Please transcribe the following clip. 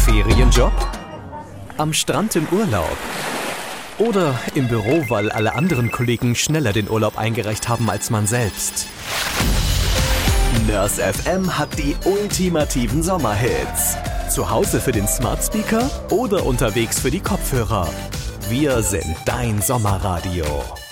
Ferienjob? Am Strand im Urlaub? Oder im Büro, weil alle anderen Kollegen schneller den Urlaub eingereicht haben als man selbst? Nurse FM hat die ultimativen Sommerhits. Zu Hause für den Smart Speaker oder unterwegs für die Kopfhörer. Wir sind dein Sommerradio.